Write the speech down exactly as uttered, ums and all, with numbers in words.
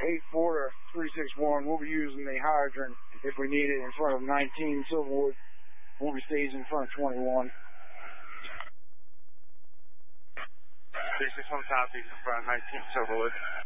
eight four three six one. We'll be using the hydrant if we need it in front of nineteen Silverwood. We'll be staging in front of twenty-one. three six one copy in front of nineteen Silverwood.